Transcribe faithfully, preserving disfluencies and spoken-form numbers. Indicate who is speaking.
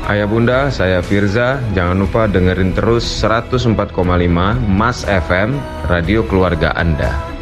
Speaker 1: Ayah bunda, saya Firza. Jangan lupa dengerin terus seratus empat koma lima Mas F M, radio keluarga Anda.